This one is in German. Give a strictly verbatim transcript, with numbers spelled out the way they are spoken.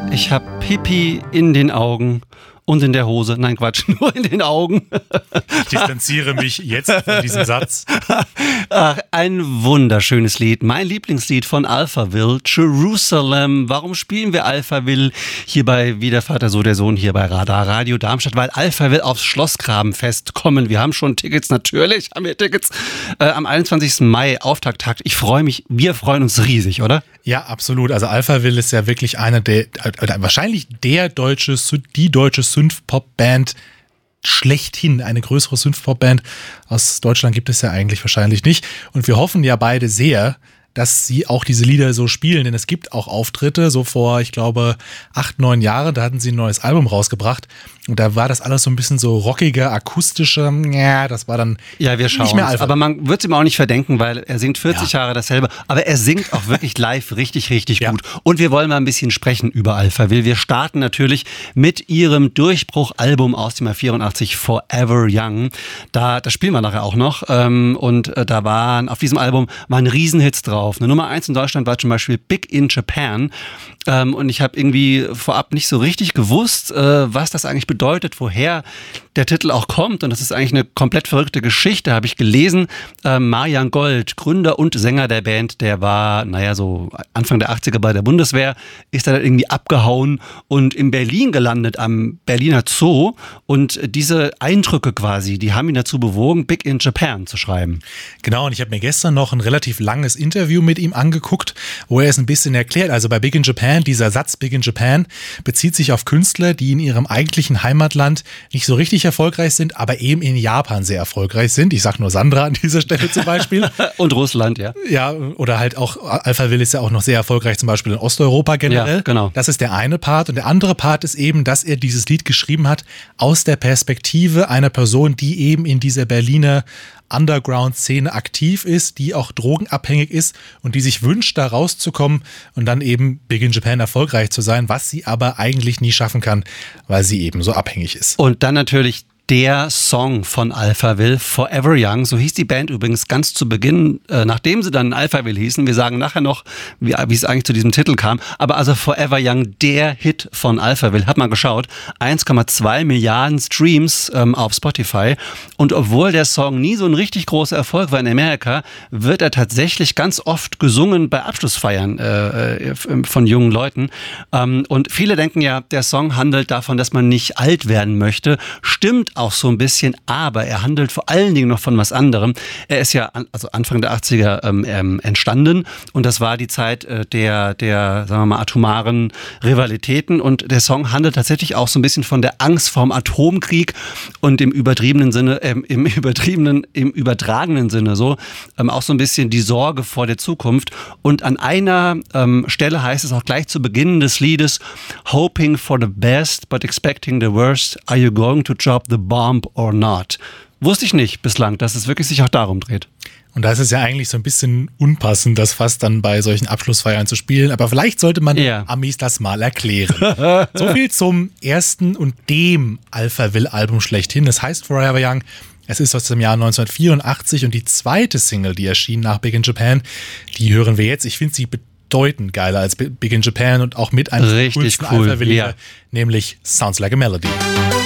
Ich hab Pipi in den Augen und in der Hose. Nein, Quatsch, nur in den Augen. Ich distanziere mich jetzt von diesem Satz. Ach, ein wunderschönes Lied. Mein Lieblingslied von Alphaville, Jerusalem. Warum spielen wir Alphaville hier bei Wie der Vater, so der Sohn hier bei Radar Radio Darmstadt? Weil Alphaville aufs Schlossgrabenfest kommen. Wir haben schon Tickets, natürlich haben wir Tickets. Äh, am einundzwanzigsten Mai, Auftakttakt. Ich freue mich, wir freuen uns riesig, oder? Ja, absolut. Also Alphaville ist ja wirklich eine der, oder wahrscheinlich der deutsche, die deutsche Synth-Pop-Band schlechthin. Eine größere Synth-Pop-Band aus Deutschland gibt es ja eigentlich wahrscheinlich nicht. Und wir hoffen ja beide sehr, dass sie auch diese Lieder so spielen, denn es gibt auch Auftritte, so vor, ich glaube, acht, neun Jahren, da hatten sie ein neues Album rausgebracht und da war das alles so ein bisschen so rockiger, akustischer, ja, das war dann ja, wir schauen nicht mehr einfach. Aber man wird es ihm auch nicht verdenken, weil er singt vierzig ja. Jahre dasselbe, aber er singt auch wirklich live richtig, richtig ja. gut. Und wir wollen mal ein bisschen sprechen über Alphaville. Wir starten natürlich mit ihrem Durchbruchalbum aus dem Jahr vierundachtzig, Forever Young. Da, das spielen wir nachher auch noch und da waren, auf diesem Album waren Riesenhits drauf. Eine Nummer eins in Deutschland war zum Beispiel Big in Japan. Ähm, und ich habe irgendwie vorab nicht so richtig gewusst, äh, was das eigentlich bedeutet, woher der Titel auch kommt. Und das ist eigentlich eine komplett verrückte Geschichte, habe ich gelesen. Äh, Marian Gold, Gründer und Sänger der Band, der war, naja, so Anfang der achtziger bei der Bundeswehr, ist da irgendwie abgehauen und in Berlin gelandet, am Berliner Zoo. Und diese Eindrücke quasi, die haben ihn dazu bewogen, Big in Japan zu schreiben. Genau, und ich habe mir gestern noch ein relativ langes Interview mit ihm angeguckt, wo er es ein bisschen erklärt. Also bei Big in Japan, dieser Satz Big in Japan bezieht sich auf Künstler, die in ihrem eigentlichen Heimatland nicht so richtig erfolgreich sind, aber eben in Japan sehr erfolgreich sind. Ich sage nur Sandra an dieser Stelle zum Beispiel. Und Russland, ja. Ja, oder halt auch, Alphaville ist ja auch noch sehr erfolgreich, zum Beispiel in Osteuropa generell. Ja, genau. Das ist der eine Part. Und der andere Part ist eben, dass er dieses Lied geschrieben hat aus der Perspektive einer Person, die eben in dieser Berliner Underground-Szene aktiv ist, die auch drogenabhängig ist und die sich wünscht, da rauszukommen und dann eben Big in Japan erfolgreich zu sein, was sie aber eigentlich nie schaffen kann, weil sie eben so abhängig ist. Und dann natürlich der Song von Alphaville, Forever Young, so hieß die Band übrigens ganz zu Beginn, äh, nachdem sie dann Alphaville hießen. Wir sagen nachher noch, wie, wie es eigentlich zu diesem Titel kam. Aber also Forever Young, der Hit von Alphaville, hat man geschaut, eins Komma zwei Milliarden Streams ähm, auf Spotify. Und obwohl der Song nie so ein richtig großer Erfolg war in Amerika, wird er tatsächlich ganz oft gesungen bei Abschlussfeiern äh, von jungen Leuten. Ähm, und viele denken ja, der Song handelt davon, dass man nicht alt werden möchte. Stimmt auch so ein bisschen, aber er handelt vor allen Dingen noch von was anderem. Er ist ja an, also Anfang der achtziger ähm, ähm, entstanden und das war die Zeit äh, der, der, sagen wir mal, atomaren Rivalitäten und der Song handelt tatsächlich auch so ein bisschen von der Angst vorm Atomkrieg und im übertriebenen Sinne, ähm, im übertriebenen, im übertragenen Sinne so, ähm, auch so ein bisschen die Sorge vor der Zukunft und an einer ähm, Stelle heißt es auch gleich zu Beginn des Liedes, hoping for the best but expecting the worst, are you going to drop the bomb or not? Wusste ich nicht bislang, dass es wirklich sich auch darum dreht. Und da ist es ja eigentlich so ein bisschen unpassend, das fast dann bei solchen Abschlussfeiern zu spielen. Aber vielleicht sollte man ja. den Amis das mal erklären. So viel zum ersten und dem Alphaville-Album schlechthin. Das heißt Forever Young. Es ist aus dem Jahr neunzehnhundertvierundachtzig und die zweite Single, die erschien nach Big in Japan, die hören wir jetzt. Ich finde sie bedeutend geiler als Big in Japan und auch mit einem richtig cool, Alphaville, ja. nämlich Sounds Like a Melody.